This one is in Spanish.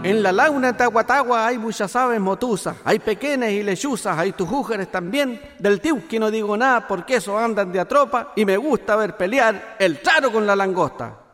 En la laguna de Tahuatahua hay muchas aves motuzas, hay pequeñas y lechuzas, hay tujújeres también. Del tiuqui no digo nada porque esos andan de a tropa y me gusta ver pelear el taro con la langosta.